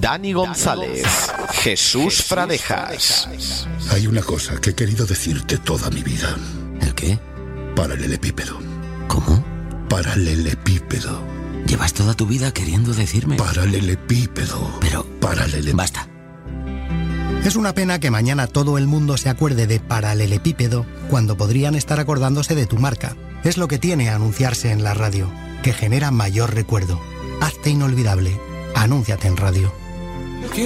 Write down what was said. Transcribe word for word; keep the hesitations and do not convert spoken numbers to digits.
Dani González, Jesús Fradejas. Hay una cosa que he querido decirte toda mi vida. ¿El qué? Paralelepípedo. ¿Cómo? Paralelepípedo. ¿Llevas toda tu vida queriendo decirme? Paralelepípedo. Pero... Paralele... Basta. Es una pena que mañana todo el mundo se acuerde de paralelepípedo cuando podrían estar acordándose de tu marca. Es lo que tiene anunciarse en la radio, que genera mayor recuerdo. Hazte inolvidable. Anúnciate en radio.